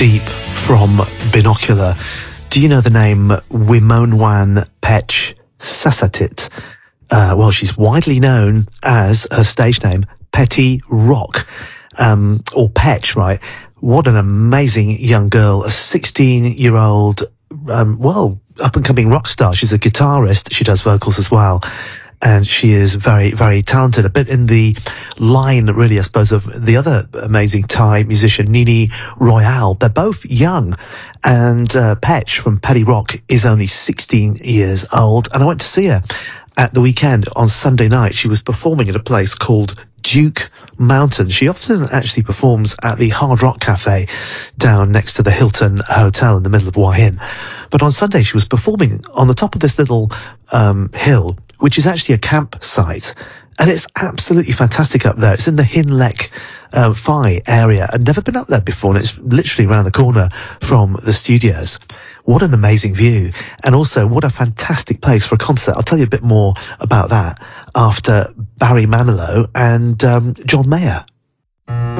deep from Binocular. Do you know the name Wimonwan Pech Sasatit? Well, she's widely known as her stage name, Petty Rock, or Petch, right? What an amazing young girl, a 16-year-old, up-and-coming rock star. She's a guitarist. She does vocals as well. And she is very, very talented. A bit in the line, really, I suppose, of the other amazing Thai musician, Nini Royale. They're both young. And Petch from Petty Rock is only 16 years old. And I went to see her at the weekend on Sunday night. She was performing at a place called Duke Mountain. She often actually performs at the Hard Rock Cafe down next to the Hilton Hotel in the middle of Hua Hin. But on Sunday, she was performing on the top of this little hill, which is actually a campsite. And it's absolutely fantastic up there. It's in the Hin Lek Phai area. I'd never been up there before, and it's literally around the corner from the studios. What an amazing view. And also, what a fantastic place for a concert. I'll tell you a bit more about that after Barry Manilow and John Mayer